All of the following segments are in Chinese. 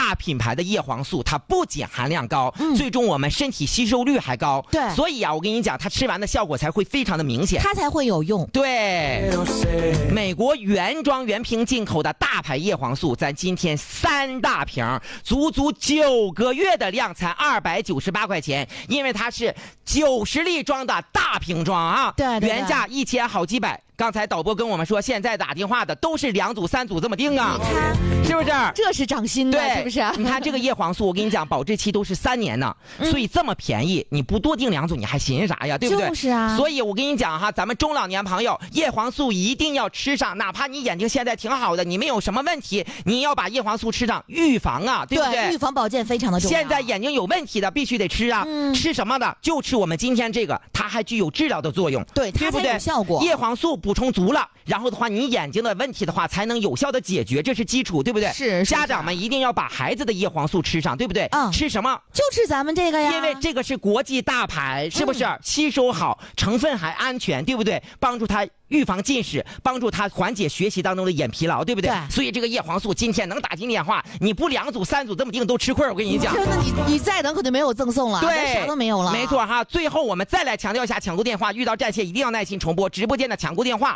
大品牌的叶黄素它不仅含量高，最终我们身体吸收率还高。 对， 所以啊，我跟你讲，它吃完的效果才会非常的明显， 它才会有用。 对，美国原装原瓶进口的大牌叶黄素，咱今天3大瓶，足足9个月的量才298块钱，因为它是90粒装的大瓶装啊， 对， 原价1000好几百。刚才导播跟我们说，现在打电话的都是2组3组这么定啊，是不是？ 这是涨薪的， 对， 是不是？ 你看这个叶黄素，我跟你讲，保质期都是3年呢，所以这么便宜，你不多订2组，你还寻思啥呀？对不对？ 就是啊。 所以我跟你讲哈，咱们中老年朋友，叶黄素一定要吃上，哪怕你眼睛现在挺好的，你没有什么问题，你要把叶黄素吃上，预防啊，对不对？ 对，预防保健非常的重要。 现在眼睛有问题的必须得吃啊，吃什么的？就吃我们今天这个，它还具有治疗的作用， 对，它才有效果。 叶黄素补充足了。然后的话，你眼睛的问题的话，才能有效的解决，这是基础，对不对？ 是。 家长们一定要把孩子的叶黄素吃上，对不对？吃什么？ 就吃咱们这个呀。 因为这个是国际大牌，是不是？吸收好，成分还安全，对不对？帮助他预防近视，帮助他缓解学习当中的眼疲劳，对不对？ 对。 所以这个叶黄素今天能打进电话，你不2组3组这么定都吃亏，我跟你讲。 真的，你再等可就没有赠送了， 对， 啥都没有了。 没错哈。最后我们再来强调一下抢购电话，遇到占线一定要耐心重播直播间的抢购电话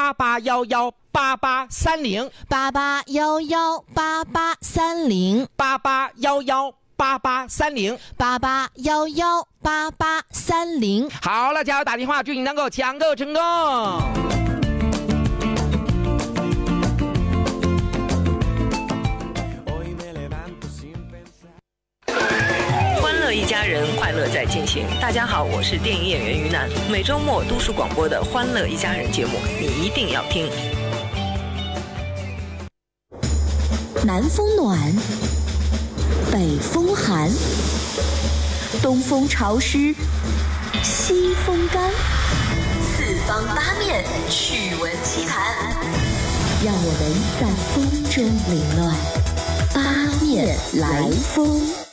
8811883088118830。 好了，加油打电话，祝你能够抢购成功。 欢乐一家人，快乐在进行。大家好，我是电影演员于南。每周末都市广播的《欢乐一家人》节目，你一定要听。 南风暖，北风寒，东风潮湿，西风干，四方八面趣闻奇谈，让我们在风中凌乱，八面来风。